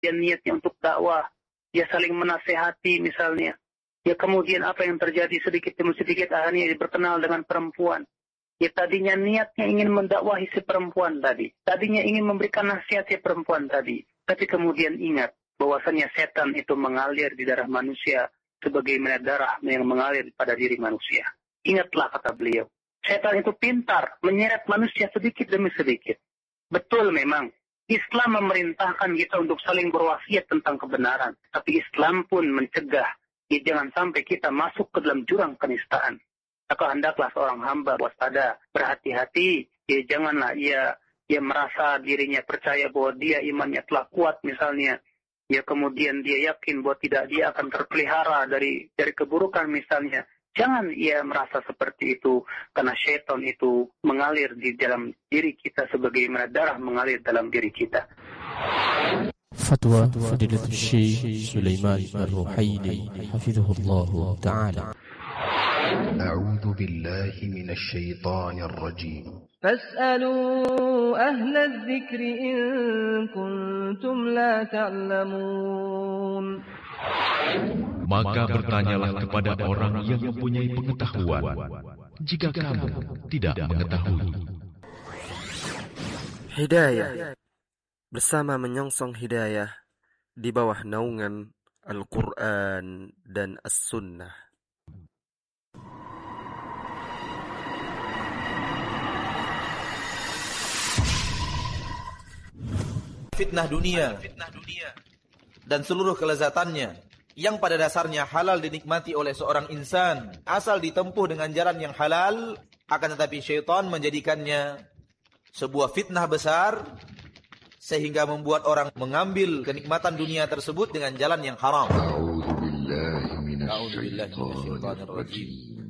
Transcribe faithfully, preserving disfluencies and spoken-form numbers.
dia niatnya untuk dakwah, dia saling menasehati misalnya. Ya kemudian apa yang terjadi sedikit demi sedikit akhirnya dia berkenal dengan perempuan. Ya tadinya niatnya ingin mendakwahi si perempuan tadi. Tadinya ingin memberikan nasihat si perempuan tadi. Tapi kemudian ingat bahwasanya setan itu mengalir di darah manusia sebagaimana darah yang mengalir pada diri manusia. Ingatlah kata beliau. Setan itu pintar menyeret manusia sedikit demi sedikit. Betul memang. Islam memerintahkan kita untuk saling berwasiat tentang kebenaran. Tapi Islam pun mencegah. Ya, jangan sampai kita masuk ke dalam jurang kenistaan. Maka hendaklah seorang hamba waspada, berhati-hati. Ya, janganlah ia, ia merasa dirinya percaya bahwa dia imannya telah kuat misalnya. Ya, kemudian dia yakin bahwa tidak dia akan terpelihara dari dari keburukan misalnya. Jangan ia merasa seperti itu, karena syaitan itu mengalir di dalam diri kita sebagaimana darah mengalir dalam diri kita. Fatwa Fadilatul Syekh Sulaiman Ar-Ruhaili hafizahullah ta'ala. A'udzu billahi minasy syaithanir rajim. Fas'alu ahla adh-dhikri in kuntum la ta'lamun. Maka bertanyalah kepada orang yang mempunyai pengetahuan jika kamu tidak mengetahui. Hidayah bersama menyongsong hidayah di bawah naungan Al-Quran dan As-Sunnah. Fitnah dunia dan seluruh kelezatannya yang pada dasarnya halal dinikmati oleh seorang insan asal ditempuh dengan jalan yang halal, akan tetapi syaitan menjadikannya sebuah fitnah besar sehingga membuat orang mengambil kenikmatan dunia tersebut dengan jalan yang haram. A'udzu billahi minasy syaithanir rajim.